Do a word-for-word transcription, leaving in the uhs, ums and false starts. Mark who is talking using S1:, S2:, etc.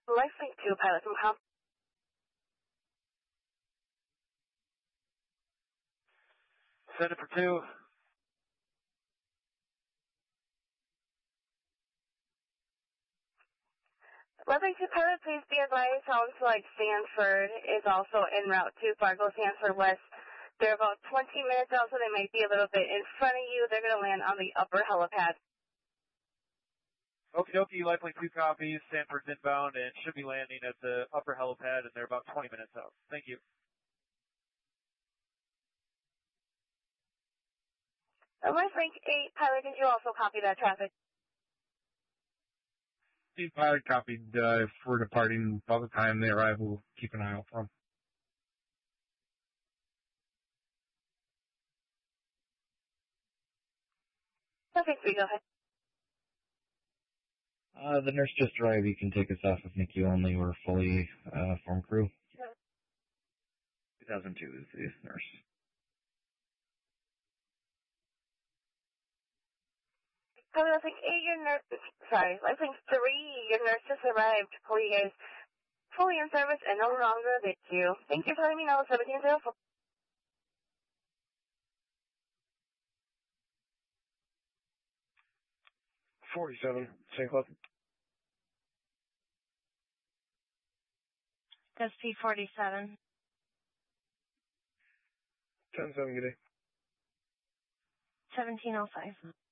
S1: Lifelink two, pilot from com.
S2: Send it for two.
S1: Lifelink two, pilot, please be advised, Sounds Like Sanford is also en route to Fargo, Sanford West. They're about twenty minutes out, so they might be a little bit in front of you. They're going to land on the upper helipad.
S2: Okie dokie, Lifelink two copies, Sanford's inbound, and should be landing at the upper helipad, and they're about twenty minutes out. Thank you.
S1: Lifelink eight, pilot, did you also copy that traffic?
S3: The pilot copied, uh, if we're departing by the time they arrive, we'll keep an eye out for them.
S1: Okay, three, go ahead.
S4: Uh, the nurse just arrived. You can take us off of N I C U only. We're fully, uh, formed crew.
S1: Sure.
S4: two thousand two is the nurse.
S1: Lifelink eight, your nurse, sorry, Lifelink three, your nurse just arrived. Pull you guys fully in service and no longer with you. Thank you for letting me know, seventeen oh four.
S3: forty-seven, Saint Cloud.
S5: S P forty-seven.
S3: ten seven, good day.
S5: seventeen oh five.